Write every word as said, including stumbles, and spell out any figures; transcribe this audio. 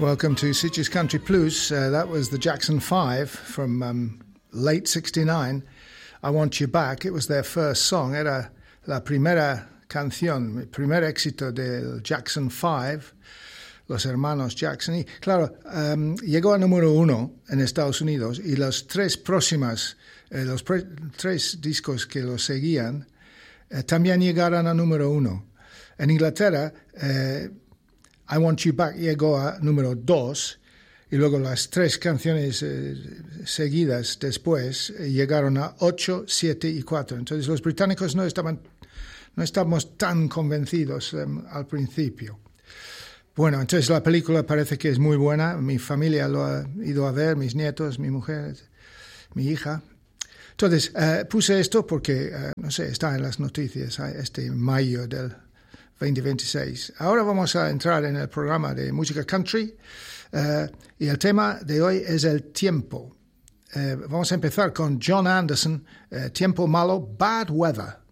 Welcome to Sitges Country Plus. Uh, that was the Jackson Five from um, late sixty-nine. I Want You Back. It was their first song. Era la primera canción, el primer éxito del Jackson Five, los hermanos Jackson. Y claro, um, llegó a número uno en Estados Unidos y los tres próximas, eh, los pre- tres discos que lo seguían eh, también llegaron a número uno. En Inglaterra, eh, I Want You Back llegó a número dos y luego las tres canciones eh, seguidas después eh, llegaron a ocho, siete y cuatro. Entonces los británicos no estaban, no estábamos tan convencidos eh, al principio. Bueno, entonces la película parece que es muy buena. Mi familia lo ha ido a ver, mis nietos, mi mujer, mi hija. Entonces eh, puse esto porque, eh, no sé, está en las noticias este mayo del veinte veintiséis. Ahora vamos a entrar en el programa de música country uh, y el tema de hoy es el tiempo. Uh, vamos a empezar con John Anderson, uh, Tiempo Malo, Bad Weather.